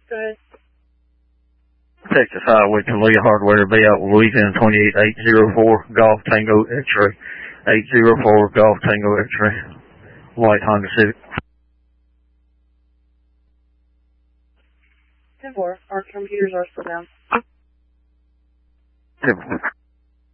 Go ahead. Texas Highway to Leah Hardware, be out Louisiana 28804, Golf Tango X-ray. 804 Golf Tango X-ray. White Honda Civic. 10-4. Our computers are still down. 10-4.